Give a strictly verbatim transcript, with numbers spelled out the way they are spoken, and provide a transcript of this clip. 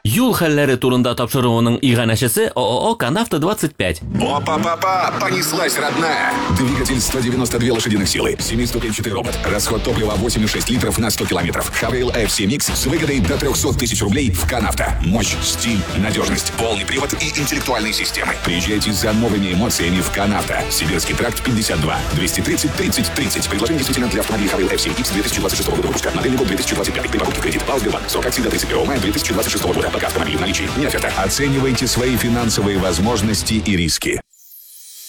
Юл хәлләре турында тапшыруының иганәчесе ООО «Канавто двадцать пять». Опа-па-па, понеслась, родная. Двигатель сто девяносто две лошадиных силы, семиступенчатый робот, расход топлива восемь и шесть литров на сто километров. Хавейл эф семь икс с выгодой до трехсот тысяч рублей в Канавто. Мощь, стиль, надежность, полный привод и интеллектуальные системы. Приезжайте за новыми эмоциями в Канавто. Сибирский тракт пятьдесят два, двести тридцать, тридцать, тридцать. Предложение действительно для автомобилей Хавейл эф семь икс две тысячи двадцать шестого года выпуска. Модельный год две тысячи двадцать пять. При покупке кредит. Пал Сбербанк. Срок акции до тридцать первого мая две тысячи двадцать шестого года. Пока автомобиль в наличии. Не оферта. Оценивайте свои финансовые возможности и риски.